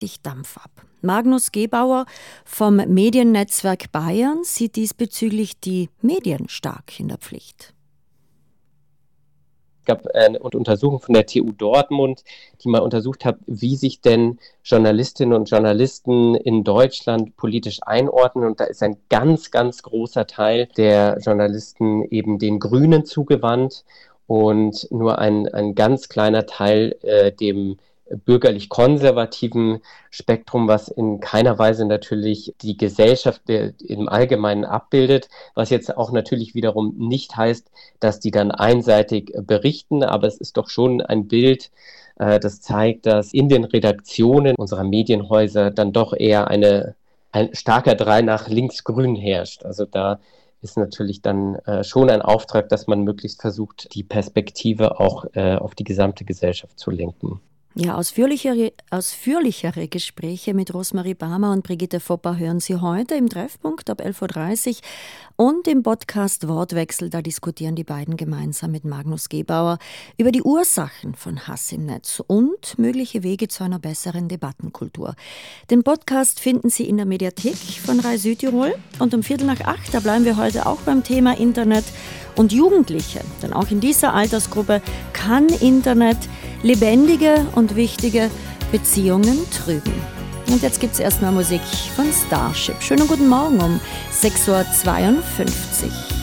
richtig Dampf ab. Magnus Gebauer vom Mediennetzwerk Bayern sieht diesbezüglich die Medien stark in der Pflicht. Es gab eine Untersuchung von der TU Dortmund, die mal untersucht hat, wie sich denn Journalistinnen und Journalisten in Deutschland politisch einordnen. Und da ist ein ganz, ganz großer Teil der Journalisten eben den Grünen zugewandt und nur ein ganz kleiner Teil dem bürgerlich-konservativen Spektrum, was in keiner Weise natürlich die Gesellschaft im Allgemeinen abbildet, was jetzt auch natürlich wiederum nicht heißt, dass die dann einseitig berichten, aber es ist doch schon ein Bild, das zeigt, dass in den Redaktionen unserer Medienhäuser dann doch eher ein starker Drall nach links-grün herrscht. Also da ist natürlich dann schon ein Auftrag, dass man möglichst versucht, die Perspektive auch auf die gesamte Gesellschaft zu lenken. Ja, ausführlichere Gespräche mit Rosemarie Barmer und Brigitte Fopper hören Sie heute im Treffpunkt ab 11.30 Uhr und im Podcast Wortwechsel. Da diskutieren die beiden gemeinsam mit Magnus Gebauer über die Ursachen von Hass im Netz und mögliche Wege zu einer besseren Debattenkultur. Den Podcast finden Sie in der Mediathek von Rai Südtirol und um 7:45, da bleiben wir heute auch beim Thema Internet und Jugendliche. Denn auch in dieser Altersgruppe kann Internet lebendige und wichtige Beziehungen trüben. Und jetzt gibt es erstmal Musik von Starship. Schönen guten Morgen um 6.52 Uhr.